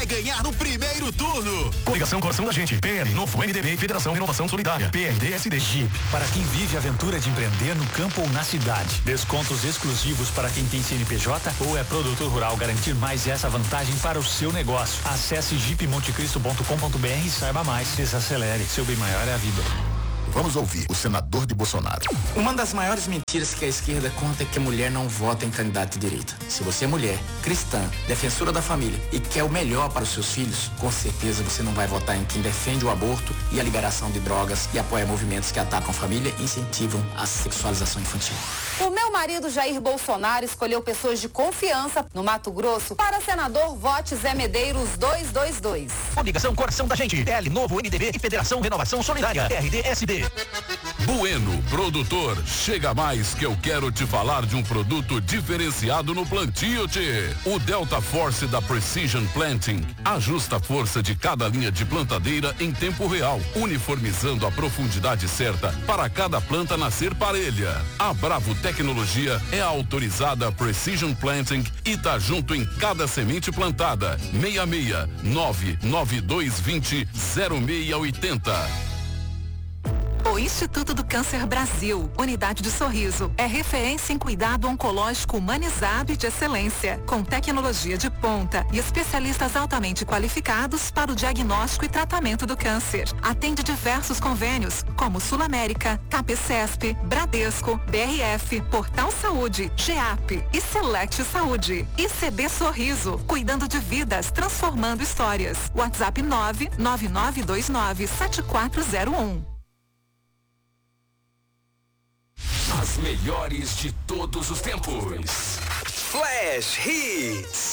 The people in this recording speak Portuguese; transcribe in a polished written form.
ganhar no primeiro turno. Coligação Coração da Gente, PL, Novo, MDB e Federação Renovação Solidária, PRD-SD. Jeep, para quem vive a aventura de empreender no campo ou na cidade. Descontos exclusivos para quem tem CNPJ ou é produtor rural. Garantir mais essa vantagem para o seu negócio. Acesse jeepmontecristo.com.br e saiba mais. Desacelere, seu bem maior é a vida. Vamos ouvir o senador de Bolsonaro. Uma das maiores mentiras que a esquerda conta é que a mulher não vota em candidato de direita. Se você é mulher, cristã, defensora da família e quer o melhor para os seus filhos, com certeza você não vai votar em quem defende o aborto e a liberação de drogas e apoia movimentos que atacam a família e incentivam a sexualização infantil. O meu marido Jair Bolsonaro escolheu pessoas de confiança no Mato Grosso para senador vote Zé Medeiros 222. Coligação Coração da Gente, PL, Novo, MDB e Federação Renovação Solidária, PRD-SD. Bueno, produtor, chega mais que eu quero te falar de um produto diferenciado no plantio, tchê. O Delta Force da Precision Planting ajusta a força de cada linha de plantadeira em tempo real, uniformizando a profundidade certa para cada planta nascer parelha. A Bravo Tecnologia é a autorizada Precision Planting e tá junto em cada semente plantada. 66992200680. O Instituto do Câncer Brasil, Unidade de Sorriso, é referência em cuidado oncológico humanizado e de excelência, com tecnologia de ponta e especialistas altamente qualificados para o diagnóstico e tratamento do câncer. Atende diversos convênios, como Sul América, KPCESP, Bradesco, BRF, Portal Saúde, GEAP e Select Saúde. ICB Sorriso, cuidando de vidas, transformando histórias. WhatsApp 999297401. As melhores de todos os tempos. Flash Hits.